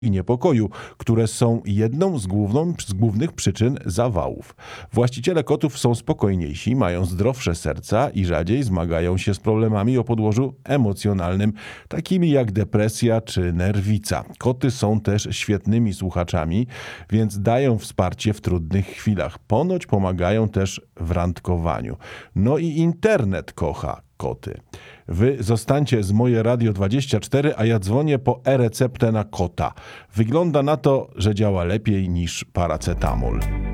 i niepokoju, które są jedną z głównych przyczyn zawałów. Właściciele kotów są spokojniejsi, mają zdrowsze serca i rzadziej zmagają się z problemami o podłożu emocjonalnym, takimi jak depresja czy nerwica. Koty są też świetnymi słuchaczami, więc dają wsparcie w trudnych chwilach. Ponoć pomagają też w randkowaniu. No i internet kocha koty. Wy zostańcie z Moje Radio 24, a ja dzwonię po e-receptę na kota. Wygląda na to, że działa lepiej niż paracetamol.